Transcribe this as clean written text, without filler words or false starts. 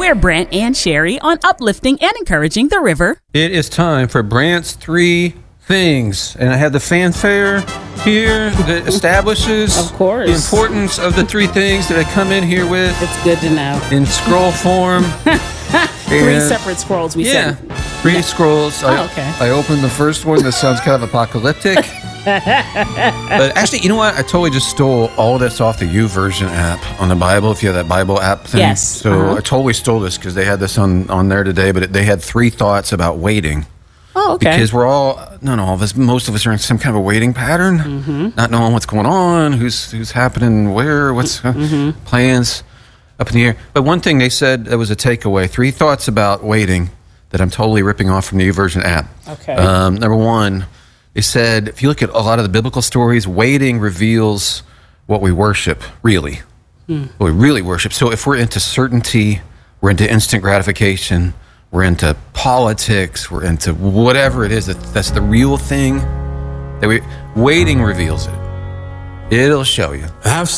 We're Brant and Sherry on uplifting and encouraging the river. It is time for Brant's 3 things. And I have the fanfare here that establishes Of course. the importance of the 3 things that I come in here with It's good to know. in scroll form. 3 separate scrolls, we Yeah, said. 3 scrolls. okay. I opened the first one. That sounds kind of apocalyptic. But actually, you know what? I totally just stole all this off the YouVersion app on the Bible. If you have that Bible app thing. Yes. So I totally stole this because they had this on there today. But they had 3 thoughts about waiting. Oh, okay. Because we're all, not all of us, most of us are in some kind of a waiting pattern, not knowing what's going on, who's happening, where, what's plans up in the air. But one thing they said that was a takeaway, 3 thoughts about waiting that I'm totally ripping off from the YouVersion app. Okay. Number 1, they said, if you look at a lot of the biblical stories, waiting reveals what we worship, really. What we really worship. So if we're into certainty, we're into instant gratification, we're into politics, we're into whatever it is that's the real thing, waiting reveals it. It'll show you.